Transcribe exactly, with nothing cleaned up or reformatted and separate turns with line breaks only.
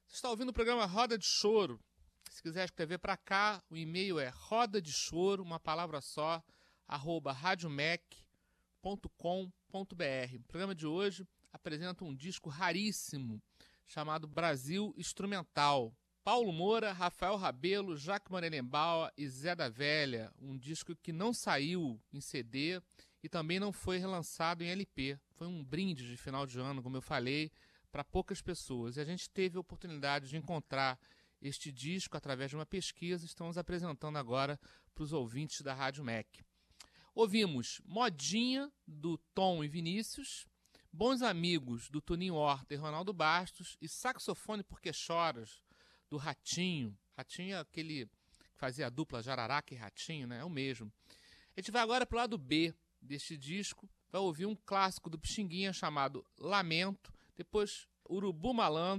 Você está ouvindo o programa Roda de Choro. Se quiser escrever para cá, o e-mail é roda de choro, uma palavra só, arroba radiomec ponto com ponto br. O programa de hoje apresenta um disco raríssimo chamado Brasil Instrumental. Paulo Moura, Rafael Rabelo, Jaque Morelenbaum e Zé da Velha. Um disco que não saiu em C D e também não foi relançado em L P. Foi um brinde de final de ano, como eu falei, para poucas pessoas. E a gente teve a oportunidade de encontrar este disco através de uma pesquisa. Estamos apresentando agora para os ouvintes da Rádio M E C. Ouvimos Modinha, do Tom e Vinícius, Bons Amigos, do Toninho Horta e Ronaldo Bastos, e Saxofone Porque Choras, do Ratinho. Ratinho é aquele que fazia a dupla Jararaca e Ratinho, né? É o mesmo. A gente vai agora para o lado B deste disco, vai ouvir um clássico do Pixinguinha chamado Lamento, depois Urubu Malandro,